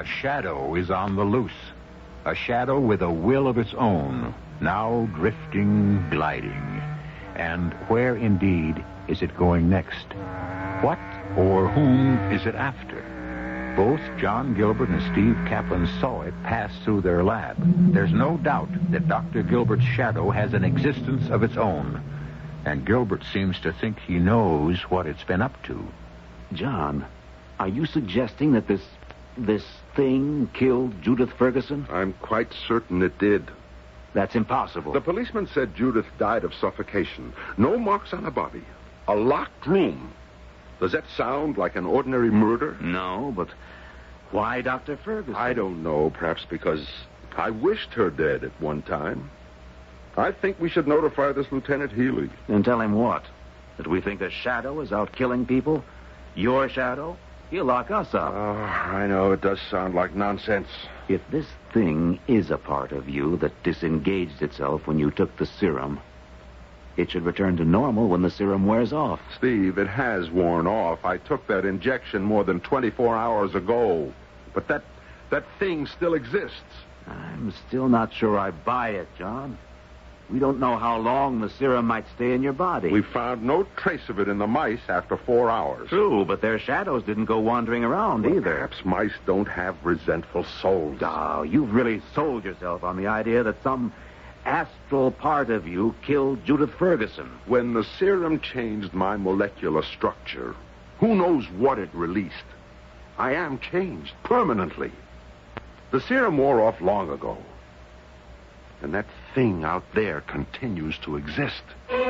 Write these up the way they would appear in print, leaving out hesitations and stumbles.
shadow is on the loose. A shadow with a will of its own, now drifting, gliding. And where, indeed, is it going next? What or whom is it after? Both John Gilbert and Steve Kaplan saw it pass through their lab. There's no doubt that Dr. Gilbert's shadow has an existence of its own. And Gilbert seems to think he knows what it's been up to. John, are you suggesting that this thing killed Judith Ferguson? I'm quite certain it did. That's impossible. The policeman said Judith died of suffocation. No marks on her body. A locked room. Does that sound like an ordinary murder? No, but why Dr. Ferguson? I don't know. Perhaps because I wished her dead at one time. I think we should notify this Lieutenant Healy. And tell him what? That we think a shadow is out killing people? Your shadow? He'll lock us up. Oh, I know. It does sound like nonsense. If this thing is a part of you that disengaged itself when you took the serum, it should return to normal when the serum wears off. Steve, it has worn off. I took that injection more than 24 hours ago. But that thing still exists. I'm still not sure I buy it, John. We don't know how long the serum might stay in your body. We found no trace of it in the mice after 4 hours. True, but their shadows didn't go wandering around either. Perhaps mice don't have resentful souls. Oh, you've really sold yourself on the idea that some astral part of you killed Judith Ferguson. When the serum changed my molecular structure, who knows what it released? I am changed permanently. The serum wore off long ago. And that thing out there continues to exist.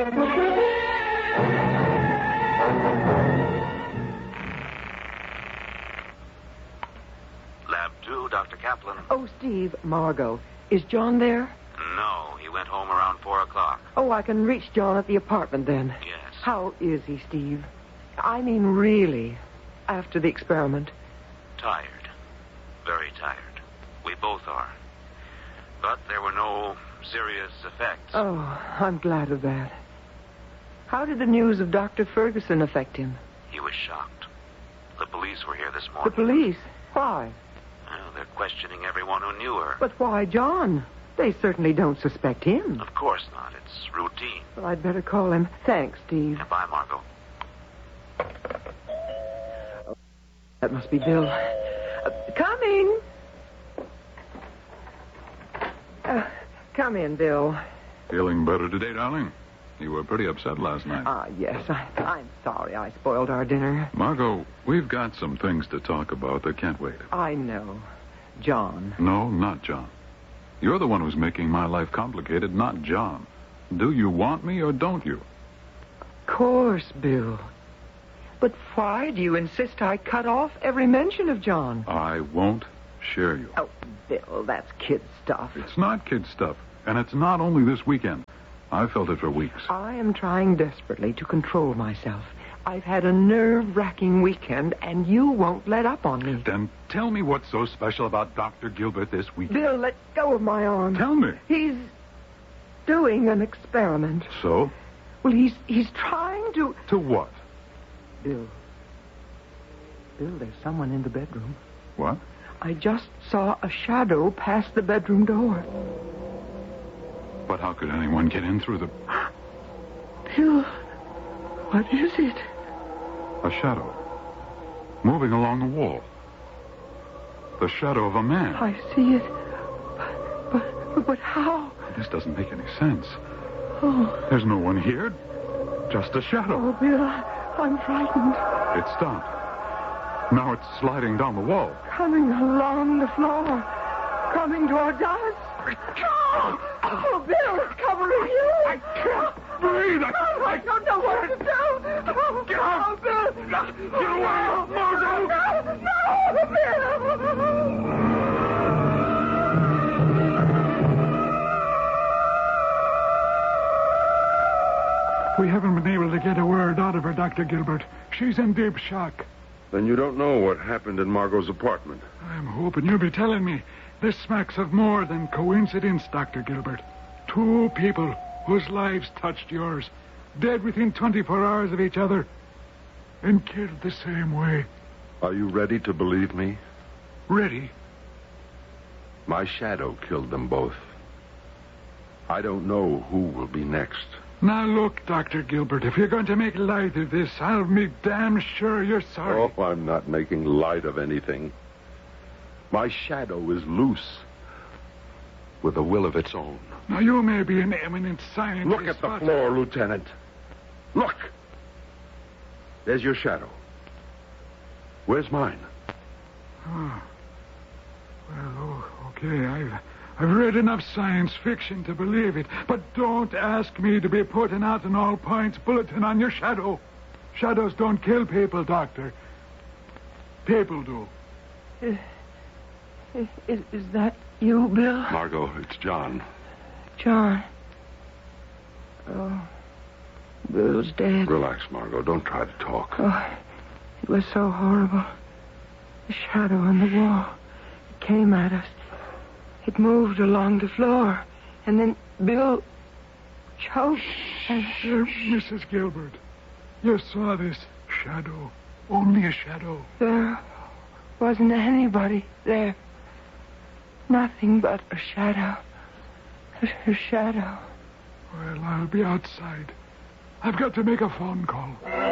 Lab 2, Dr. Kaplan. Oh, Steve, Margot. Is John there? No, he went home around 4 o'clock. Oh, I can reach John at the apartment then. Yes. How is he, Steve? I mean, really, after the experiment. Tired. Very tired. We both are. But there were no serious effects. Oh, I'm glad of that. How did the news of Dr. Ferguson affect him? He was shocked. The police were here this The morning. police? Why? Well, they're questioning everyone who knew her. But why John? They certainly don't suspect him. Of course not. It's routine. Well, I'd better call him. Thanks, Steve. Bye, Margot. That must be Bill. Coming! Come in, Bill. Feeling better today, darling? You were pretty upset last night. Yes. I'm sorry I spoiled our dinner. Margot, we've got some things to talk about that can't wait. I know. John. No, not John. You're the one who's making my life complicated, not John. Do you want me or don't you? Of course, Bill. But why do you insist I cut off every mention of John? I won't share you. Oh, Bill, that's kid stuff. It's not kid stuff, and it's not only this weekend. I've felt it for weeks. I am trying desperately to control myself. I've had a nerve-wracking weekend, and you won't let up on me. Then tell me what's so special about Dr. Gilbert this weekend. Bill, let go of my arm. Tell me. He's doing an experiment. So? Well, he's trying to... To what? Bill, there's someone in the bedroom. What? I just saw a shadow pass the bedroom door. But how could anyone get in through the... Bill, what is it? A shadow. Moving along the wall. The shadow of a man. I see it. But how? This doesn't make any sense. Oh. There's no one here. Just a shadow. Oh, Bill, I'm frightened. It stopped. Now it's sliding down the wall. Coming along the floor. Coming toward us. Oh, Bill, it's covering you. I can't breathe. I don't know what to do. Get out. Oh, Bill. Get away, Margot. No, Bill. We haven't been able to get a word out of her, Dr. Gilbert. She's in deep shock. Then you don't know what happened in Margot's apartment. I'm hoping you'll be telling me. This smacks of more than coincidence, Dr. Gilbert. 2 people whose lives touched yours, dead within 24 hours of each other, and killed the same way. Are you ready to believe me? Ready? My shadow killed them both. I don't know who will be next. Now look, Dr. Gilbert, if you're going to make light of this, I'll be damn sure you're sorry. Oh, I'm not making light of anything. My shadow is loose, with a will of its own. Now, you may be an eminent scientist. Look at the floor, Lieutenant. Look. There's your shadow. Where's mine? Oh. Well, okay, I've read enough science fiction to believe it, but don't ask me to be putting out an all-points bulletin on your shadow. Shadows don't kill people, Doctor. People do. Is that you, Bill? Margot, it's John. John. Oh, Bill's dead. Relax, Margot. Don't try to talk. Oh, it was so horrible. The shadow on the wall. It came at us. It moved along the floor. And then Bill choked. And... Mrs. Gilbert, you saw this shadow. Only a shadow. There wasn't anybody there. Nothing but a shadow. A shadow. Well, I'll be outside. I've got to make a phone call.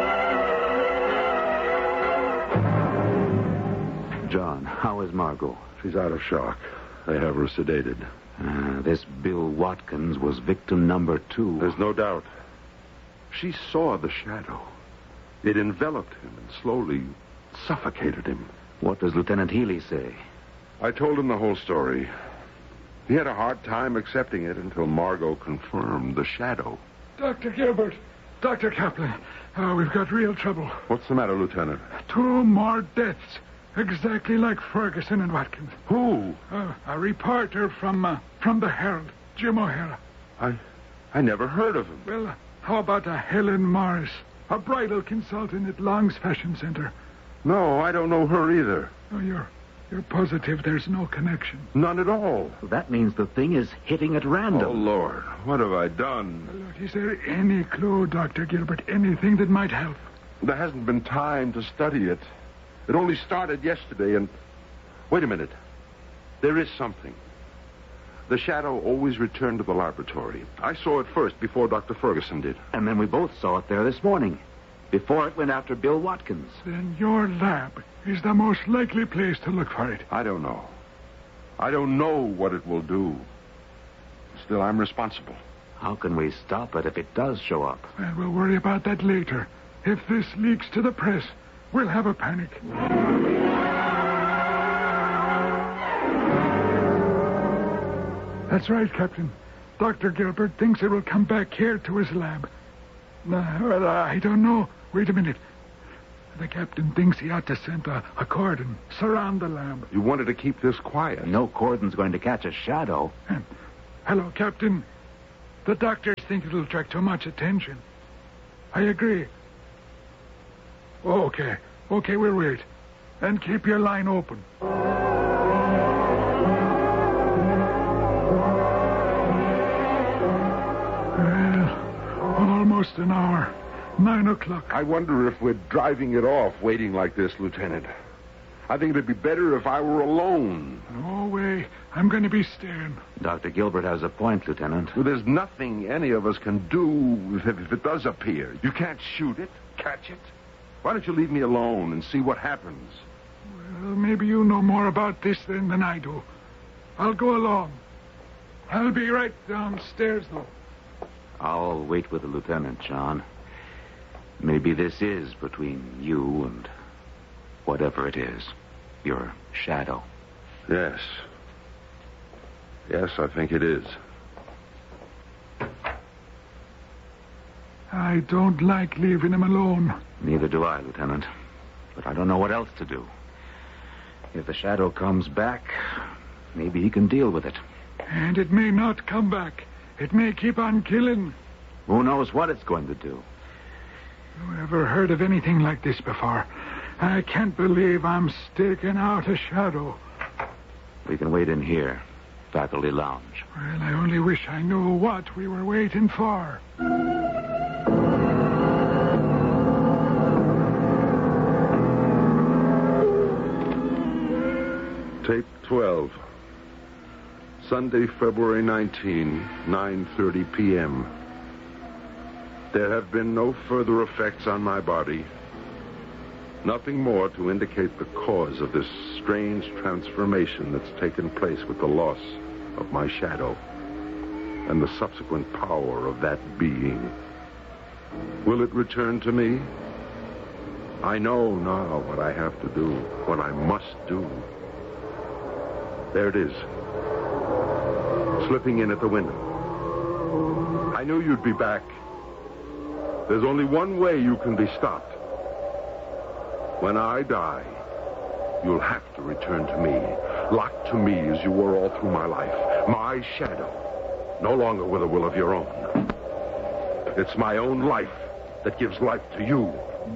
John, how is Margot? She's out of shock. They have her sedated. This Bill Watkins was victim number 2. There's no doubt. She saw the shadow. It enveloped him and slowly suffocated him. What does Lieutenant Healy say? I told him the whole story. He had a hard time accepting it until Margot confirmed the shadow. Dr. Gilbert, Dr. Kaplan, we've got real trouble. What's the matter, Lieutenant? 2 more deaths, exactly like Ferguson and Watkins. Who? A reporter from the Herald, Jim O'Hara. I never heard of him. Well, how about a Helen Morris, a bridal consultant at Long's Fashion Center? No, I don't know her either. Oh, you're positive there's no connection? None at all. That means the thing is hitting at random. Oh, Lord, what have I done? Look, is there any clue, Dr. Gilbert, anything that might help? There hasn't been time to study it. It only started yesterday, and... Wait a minute. There is something. The shadow always returned to the laboratory. I saw it first before Dr. Ferguson did. And then we both saw it there this morning, before it went after Bill Watkins. Then your lab is the most likely place to look for it. I don't know. I don't know what it will do. Still, I'm responsible. How can we stop it if it does show up? Well, we'll worry about that later. If this leaks to the press, we'll have a panic. That's right, Captain. Dr. Gilbert thinks it will come back here to his lab. Well, I don't know. Wait a minute. The captain thinks he ought to send a cordon, surround the lab. You wanted to keep this quiet. No cordon's going to catch a shadow. Hello, Captain. The doctors think it'll attract too much attention. I agree. Okay, we'll wait. And keep your line open. Well, almost an hour. 9 o'clock. I wonder if we're driving it off waiting like this, Lieutenant. I think it'd be better if I were alone. No way. I'm going to be staying. Dr. Gilbert has a point, Lieutenant. Well, there's nothing any of us can do if it does appear. You can't shoot it, catch it. Why don't you leave me alone and see what happens? Well, maybe you know more about this than I do. I'll go along. I'll be right downstairs, though. I'll wait with the lieutenant, John. Maybe this is between you and whatever it is. Your shadow. Yes. Yes, I think it is. I don't like leaving him alone. Neither do I, Lieutenant. But I don't know what else to do. If the shadow comes back, maybe he can deal with it. And it may not come back. It may keep on killing. Who knows what it's going to do? You ever heard of anything like this before? I can't believe I'm staking out a shadow. We can wait in here. Faculty lounge. Well, I only wish I knew what we were waiting for. Tape 12. Sunday, February 19, 9:30 p.m. There have been no further effects on my body. Nothing more to indicate the cause of this strange transformation that's taken place with the loss of my shadow and the subsequent power of that being. Will it return to me? I know now what I have to do, what I must do. There it is, slipping in at the window. I knew you'd be back. There's only one way you can be stopped. When I die, you'll have to return to me, locked to me as you were all through my life. My shadow, no longer with a will of your own. It's my own life that gives life to you.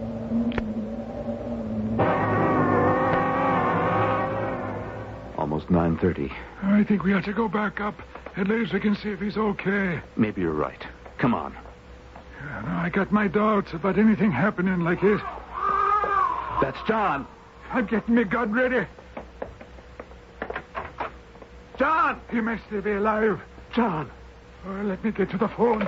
Almost 9:30. I think we ought to go back up. At least we can see if he's okay. Maybe you're right. Come on. I got my doubts about anything happening like this. That's John. I'm getting me gun ready. John! He may still be alive. John! Let me get to the phone.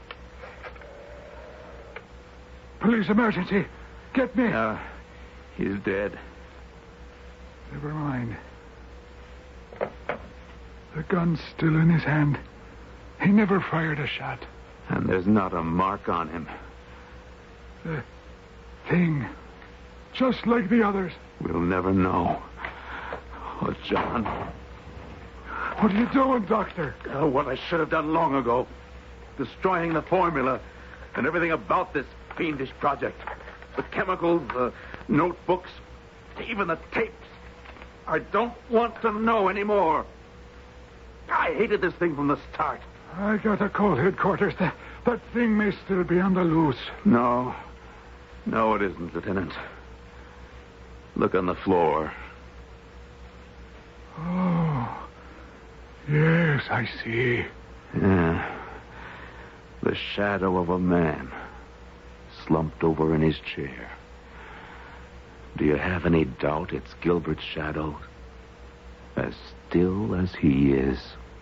Police emergency. Get me. He's dead. Never mind. The gun's still in his hand. He never fired a shot. And there's not a mark on him. The thing. Just like the others. We'll never know. Oh, John. What are you doing, Doctor? What I should have done long ago. Destroying the formula and everything about this fiendish project. The chemicals, the notebooks, even the tapes. I don't want to know anymore. I hated this thing from the start. I got to call headquarters. That thing may still be on the loose. No. No, it isn't, Lieutenant. Look on the floor. Oh. Yes, I see. Yeah. The shadow of a man slumped over in his chair. Do you have any doubt it's Gilbert's shadow? As still as he is.